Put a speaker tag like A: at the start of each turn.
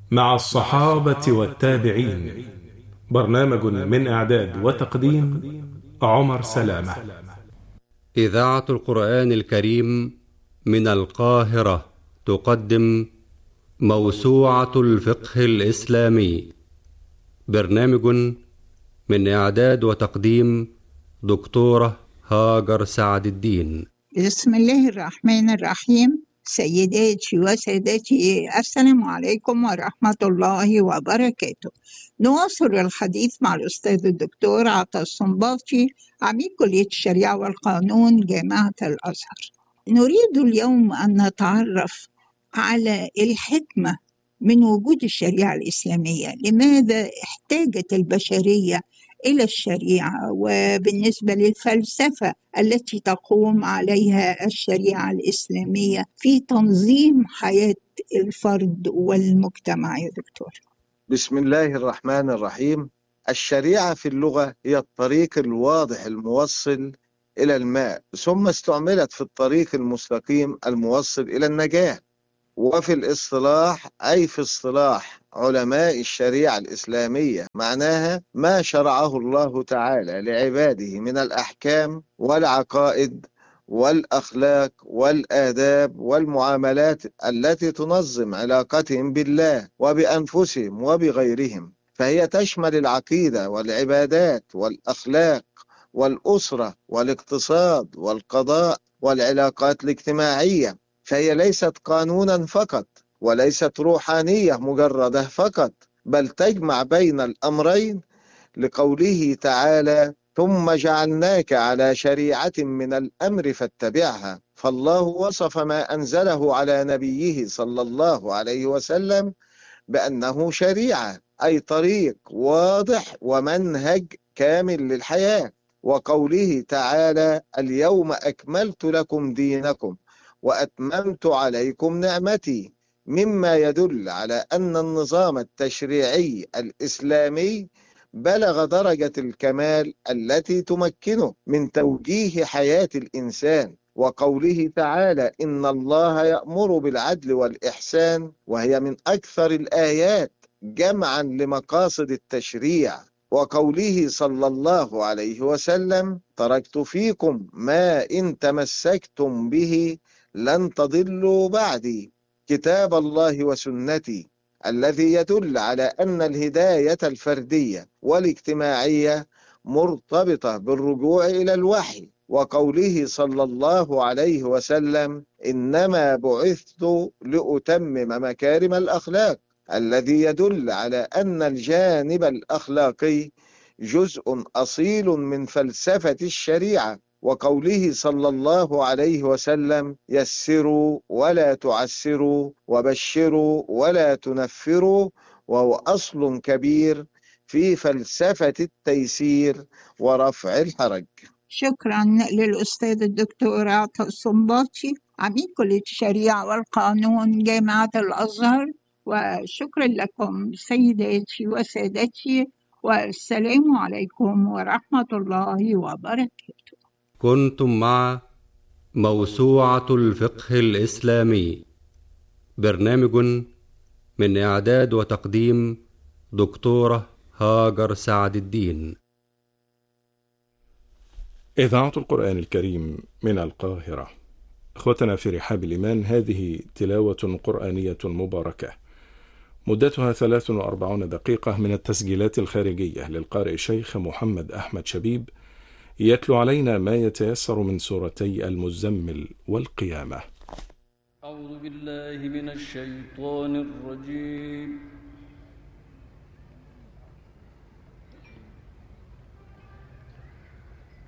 A: مع الصحابة والتابعين. برنامج من إعداد وتقديم عمر سلامة.
B: إذاعة القرآن الكريم من القاهرة تقدم موسوعة الفقه الإسلامي. برنامج من إعداد وتقديم دكتورة هاجر سعد الدين.
C: بسم الله الرحمن الرحيم. سيداتي وسادتي، السلام عليكم ورحمة الله وبركاته. نواصل الحديث مع الأستاذ الدكتور عطا الصنباطي، عميد كلية الشريعة والقانون جامعة الأزهر. نريد اليوم أن نتعرف على الحكمة من وجود الشريعة الإسلامية. لماذا احتاجت البشرية إلى الشريعة؟ وبالنسبة للفلسفة التي تقوم عليها الشريعة الإسلامية في تنظيم حياة الفرد والمجتمع يا دكتور.
D: بسم الله الرحمن الرحيم. الشريعة في اللغة هي الطريق الواضح الموصل إلى الماء، ثم استعملت في الطريق المستقيم الموصل إلى النجاة. وفي الاصطلاح أي في اصطلاح علماء الشريعة الإسلامية معناها ما شرعه الله تعالى لعباده من الأحكام والعقائد والأخلاق والآداب والمعاملات التي تنظم علاقتهم بالله وبأنفسهم وبغيرهم، فهي تشمل العقيدة والعبادات والأخلاق والأسرة والاقتصاد والقضاء والعلاقات الاجتماعية. فهي ليست قانونا فقط وليست روحانية مجردة فقط، بل تجمع بين الأمرين، لقوله تعالى: ثم جعلناك على شريعة من الأمر فاتبعها. فالله وصف ما أنزله على نبيه صلى الله عليه وسلم بأنه شريعة، أي طريق واضح ومنهج كامل للحياة. وقوله تعالى: اليوم أكملت لكم دينكم وأتممت عليكم نعمتي، مما يدل على أن النظام التشريعي الإسلامي بلغ درجة الكمال التي تمكنه من توجيه حياة الإنسان. وقوله تعالى: إن الله يأمر بالعدل والإحسان، وهي من أكثر الآيات جمعا لمقاصد التشريع. وقوله صلى الله عليه وسلم: تركت فيكم ما إن تمسكتم به لن تضلوا بعدي، كتاب الله وسنتي، الذي يدل على أن الهداية الفردية والاجتماعية مرتبطة بالرجوع إلى الوحي. وقوله صلى الله عليه وسلم: إنما بعثت لأتمم مكارم الأخلاق، الذي يدل على أن الجانب الأخلاقي جزء أصيل من فلسفة الشريعة. وقوله صلى الله عليه وسلم: يسروا ولا تعسروا وبشروا ولا تنفروا، وهو أصل كبير في فلسفة التيسير ورفع الحرج.
C: شكرا للأستاذ الدكتور عطا الصنباطي، عميد كلية الشريعة والقانون جامعة الأزهر. وشكرا لكم سيداتي وسادتي، والسلام عليكم ورحمة الله وبركاته.
B: كنتم مع موسوعة الفقه الإسلامي، برنامج من إعداد وتقديم دكتورة هاجر سعد الدين.
A: إذاعة القرآن الكريم من القاهرة. إخوتنا في رحاب الإيمان، هذه تلاوة قرآنية مباركة مدتها 43 دقيقة من التسجيلات الخارجية للقارئ الشيخ محمد أحمد شبيب، يتلو علينا ما يتيسر من سورتي المزمل والقيامة.
E: أعوذ بالله من الشيطان الرجيم.